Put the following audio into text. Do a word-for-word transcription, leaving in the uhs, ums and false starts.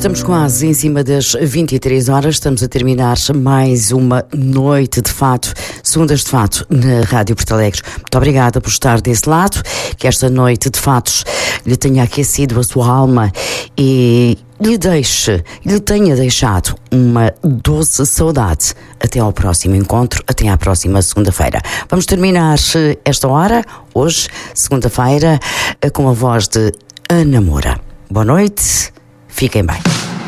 Estamos quase em cima das vinte e três horas, estamos a terminar mais uma noite de fato, segundas de fato, na Rádio Porto Alegre. Muito obrigada por estar desse lado, que esta noite de fatos lhe tenha aquecido a sua alma e lhe deixe, lhe tenha deixado uma doce saudade. Até ao próximo encontro, até à próxima segunda-feira. Vamos terminar esta hora, hoje, segunda-feira, com a voz de Ana Moura. Boa noite, fiquem bem.